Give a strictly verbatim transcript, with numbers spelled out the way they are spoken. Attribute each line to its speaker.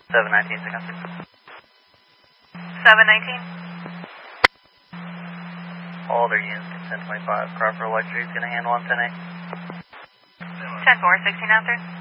Speaker 1: seven nineteen, six six.
Speaker 2: seven nineteen.
Speaker 1: All other units, ten twenty-five. Crawford Electric is going to handle on ten eight.
Speaker 2: ten four, sixteen after.